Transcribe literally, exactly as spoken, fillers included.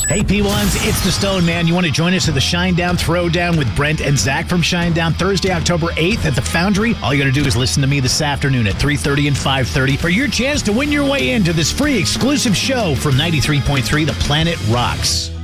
Hey, P ones, it's the Stone Man. You want to join us at the Shinedown Throwdown with Brent and Zach from Shinedown Thursday, October eighth at the Foundry? All you got to do is listen to me this afternoon at three thirty and five thirty for your chance to win your way into this free exclusive show from ninety-three point three The Planet Rocks.